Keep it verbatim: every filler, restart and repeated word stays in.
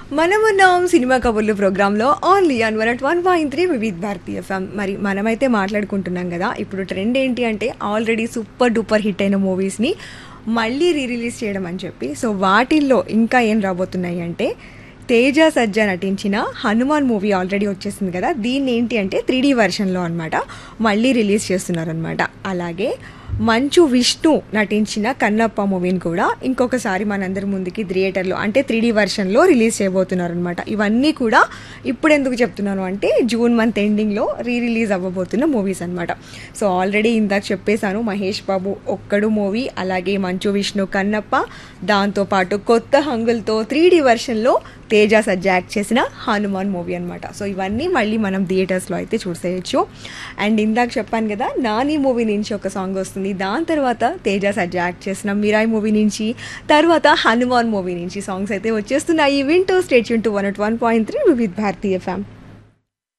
మనమున్నాం సినిమా కబుర్లు ప్రోగ్రాంలో only on one at one point three Vividh Bharati FM. మరి మనమైతే మాట్లాడుకుంటున్నాం కదా, ఇప్పుడు ట్రెండ్ ఏంటి అంటే ఆల్రెడీ సూపర్ డూపర్ హిట్ అయిన మూవీస్ని మళ్ళీ రీ రిలీజ్ చేయడం అని చెప్పి. సో వాటిల్లో ఇంకా ఏం రాబోతున్నాయి అంటే తేజ సజ్జా నటించిన హనుమాన్ మూవీ ఆల్రెడీ వచ్చేసింది కదా, దీన్ని ఏంటి అంటే త్రీ డీ వెర్షన్లో అనమాట మళ్ళీ రిలీజ్ చేస్తున్నారనమాట. అలాగే మంచు విష్ణు నటించిన కన్నప్ప మూవీని కూడా ఇంకొకసారి మనందరి ముందుకి థియేటర్లో అంటే త్రీ డీ వెర్షన్లో రిలీజ్ చేయబోతున్నారు అనమాట. ఇవన్నీ కూడా ఇప్పుడు ఎందుకు చెప్తున్నాను అంటే జూన్ మంత్ ఎండింగ్లో రీ రిలీజ్ అవ్వబోతున్న మూవీస్ అనమాట. సో ఆల్రెడీ ఇందాక చెప్పేశాను, మహేష్ బాబు ఒక్కడు మూవీ, అలాగే మంచు విష్ణు కన్నప్ప, దాంతోపాటు కొత్త హంగులతో త్రీ డీ వెర్షన్లో తేజ సజ్జా యాక్ట్ చేసిన హనుమాన్ మూవీ అనమాట. సో ఇవన్నీ మళ్ళీ మనం థియేటర్స్లో అయితే చూసేయచ్చు. అండ్ ఇందాక చెప్పాను కదా, నాని మూవీ నుంచి ఒక సాంగ్ వస్తుంది, దాని తర్వాత తేజ సజ్జా యాక్ట్ చేసిన మిరాయి మూవీ నుంచి, తర్వాత హనుమాన్ మూవీ నుంచి సాంగ్స్ అయితే వచ్చేస్తున్నాయి. వింటూ state Yoon to one at one point three Vividh Bharati FM.